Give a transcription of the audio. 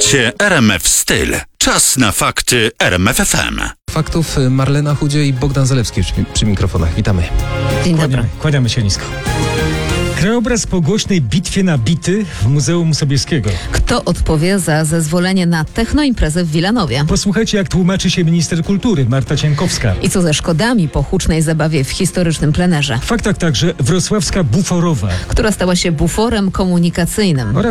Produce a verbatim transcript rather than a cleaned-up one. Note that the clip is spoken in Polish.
Słuchacie R M F Styl. Czas na fakty R M F F M. Faktów Marlena Chudzie i Bogdan Zalewski przy, przy mikrofonach. Witamy. Dzień dobry. Kłaniamy, kłaniamy się nisko. Krajobraz po głośnej bitwie na bity w Muzeum Sobieskiego. Kto odpowie za zezwolenie na technoimprezę w Wilanowie? Posłuchajcie, jak tłumaczy się minister kultury Marta Cienkowska. I co ze szkodami po hucznej zabawie w historycznym plenerze, W faktach także wrocławska buforowa. która stała się buforem komunikacyjnym. Oraz